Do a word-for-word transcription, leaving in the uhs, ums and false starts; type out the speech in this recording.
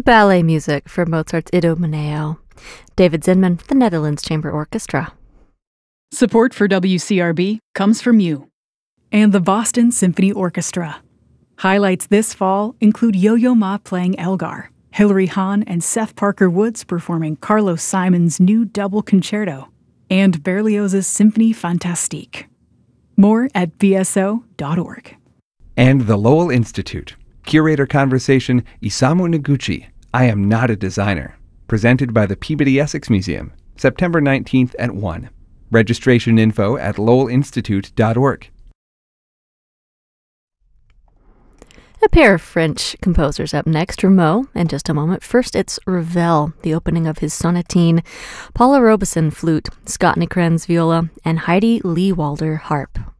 ballet music for Mozart's Idomeneo. David Zinman, the Netherlands Chamber Orchestra. Support for W C R B comes from you. And the Boston Symphony Orchestra. Highlights this fall include Yo-Yo Ma playing Elgar, Hilary Hahn and Seth Parker Woods performing Carlos Simon's new double concerto, and Berlioz's Symphonie Fantastique. More at b s o dot org. And the Lowell Institute. Curator Conversation Isamu Noguchi, I Am Not a Designer. Presented by the Peabody Essex Museum, September nineteenth at one. Registration info at lowell institute dot org. A pair of French composers up next, Rameau, in just a moment. First, it's Ravel, the opening of his sonatine, Paula Robeson flute, Scott Nickrens viola, and Heidi Lee Walder harp.